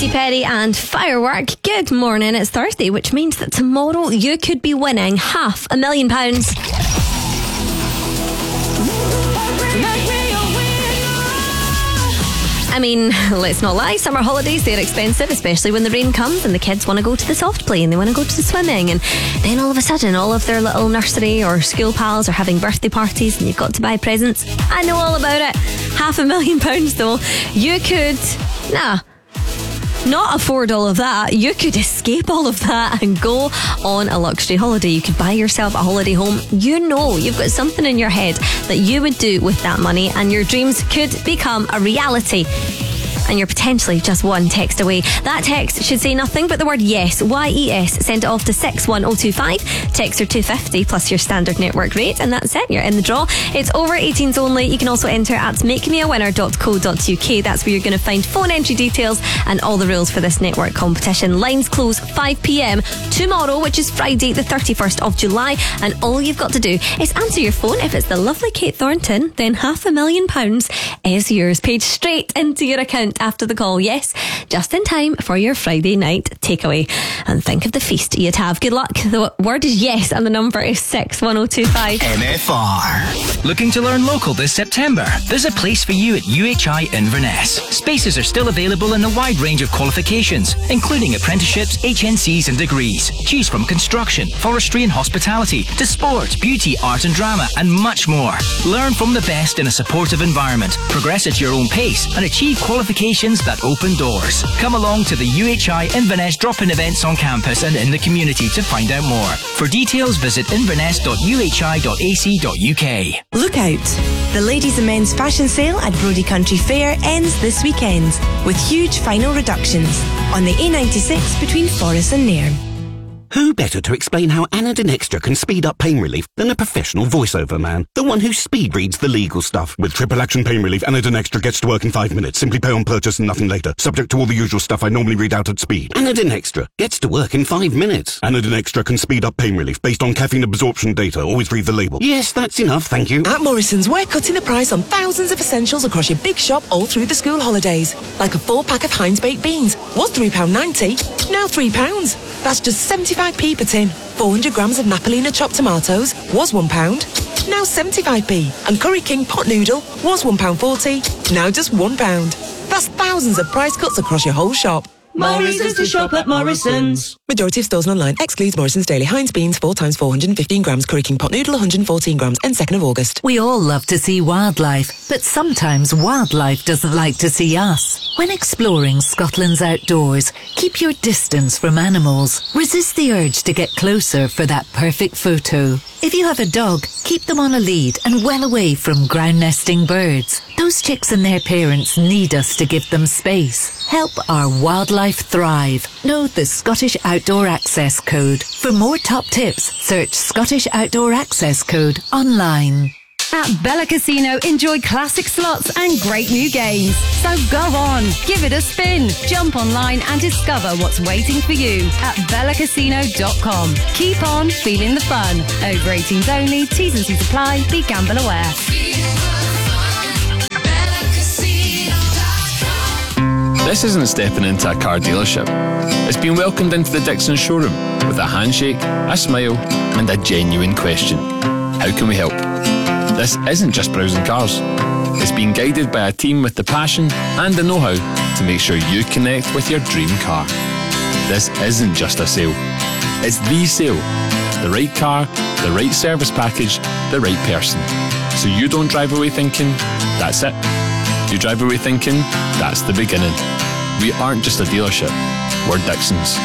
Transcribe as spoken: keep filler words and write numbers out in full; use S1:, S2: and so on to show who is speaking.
S1: Katy Perry and Firework. Good morning, it's Thursday, which means that tomorrow you could be winning half a million pounds. I mean, let's not lie, summer holidays, they're expensive, especially when the rain comes and the kids want to go to the soft play and they want to go to the swimming, and then all of a sudden all of their little nursery or school pals are having birthday parties and you've got to buy presents. I know all about it. Half a million pounds though. You could, nah, not afford all of that. You could escape all of that and go on a luxury holiday. You could buy yourself a holiday home. You know you've got something in your head that you would do with that money, and your dreams could become a reality. And you're potentially just one text away. That text should say nothing but the word yes, Y E S. Send it off to six one oh two five. Text are two fifty plus your standard network rate, and that's it. You're in the draw. It's over eighteens only. You can also enter at make me a winner dot co dot uk. That's where you're going to find phone entry details and all the rules for this network competition. Lines close five p.m. tomorrow, which is Friday the thirty-first of July, and all you've got to do is answer your phone. If it's the lovely Kate Thornton, then half a million pounds is yours, paid straight into your account after the call. Yes, just in time for your Friday night takeaway. And think of the feast you'd have. Good luck. The word is yes and the number is six one oh two five.
S2: M F R. Looking to learn local this September? There's a place for you at U H I Inverness. Spaces are still available in a wide range of qualifications, including apprenticeships, H N Cs and degrees. Choose from construction, forestry and hospitality, to sport, beauty, art and drama, and much more. Learn from the best in a supportive environment, progress at your own pace, and achieve qualifications that open doors. Come along to the U H I Inverness drop-in events on campus and in the community to find out more. For details, visit inverness dot u h i dot a c dot u k.
S3: Look out! The ladies and men's fashion sale at Brodie Country Fair ends this weekend with huge final reductions on the A ninety-six between Forres and Nairn.
S4: Who better to explain how Anadin Extra can speed up pain relief than a professional voiceover man? The one who speed reads the legal stuff. With triple action pain relief, Anadin Extra gets to work in five minutes. Simply pay on purchase and nothing later. Subject to all the usual stuff I normally read out at speed. Anadin Extra gets to work in five minutes. Anadin Extra can speed up pain relief based on caffeine absorption data. Always read the label. Yes, that's enough, thank you.
S5: At Morrison's, we're cutting the price on thousands of essentials across your big shop all through the school holidays. Like a four pack of Heinz baked beans. Was three pounds ninety, now three pounds. That's just seventy-five p per tin. four hundred grams of Napolina chopped tomatoes was one pound, now seventy-five p. And Curry King pot noodle was one pound forty, now just one pound. That's thousands of price cuts across your whole shop.
S6: More reasons to shop at Morrison's.
S5: Majority of stores and online excludes Morrison's Daily Heinz beans four times four hundred fifteen grams, Curry King pot noodle one hundred fourteen grams, and second of August.
S7: We all love to see wildlife, but sometimes wildlife doesn't like to see us. When exploring Scotland's outdoors, keep your distance from animals. Resist the urge to get closer for that perfect photo. If you have a dog, keep them on a lead and well away from ground nesting birds. Those chicks and their parents need us to give them space. Help our wildlife thrive. Know the Scottish Outdoor Access Code. For more top tips, search Scottish Outdoor Access Code online.
S8: At Bella Casino, enjoy classic slots and great new games. So go on, give it a spin. Jump online and discover what's waiting for you at bella casino dot com. Keep on feeling the fun. Over eighteens only, T's and C's apply. Be gamble aware.
S9: This isn't stepping into a car dealership. It's been welcomed into the Dixon showroom with a handshake, a smile and a genuine question. How can we help? This isn't just browsing cars. It's being guided by a team with the passion and the know-how to make sure you connect with your dream car. This isn't just a sale. It's the sale. The right car, the right service package, the right person. So you don't drive away thinking, that's it. You drive away thinking, that's the beginning. We aren't just a dealership. We're Dixon's.